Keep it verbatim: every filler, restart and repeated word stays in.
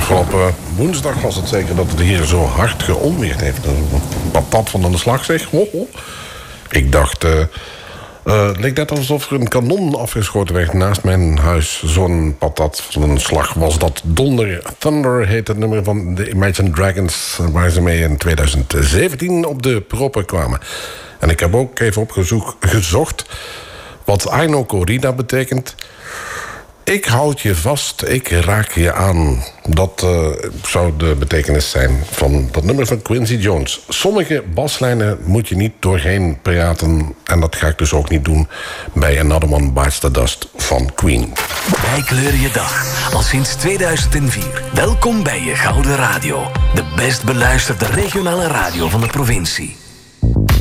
Afgelopen woensdag was het zeker dat het hier zo hard geonweerd heeft. Een patat van aan de slag, zeg. Ho, ho. Ik dacht... Uh, uh, het leek net alsof er een kanon afgeschoten werd naast mijn huis. Zo'n patat van een slag was dat. Donder, Thunder heet het nummer van de Imagine Dragons... waar ze mee in tweeduizend zeventien op de proppen kwamen. En ik heb ook even opgezocht wat Aino Corrida betekent... Ik houd je vast, ik raak je aan. Dat uh, zou de betekenis zijn van dat nummer van Quincy Jones. Sommige baslijnen moet je niet doorheen praten. En dat ga ik dus ook niet doen bij Another One Bites the Dust van Queen. Wij kleuren je dag, al sinds tweeduizend vier. Welkom bij je Gouden Radio. De best beluisterde regionale radio van de provincie.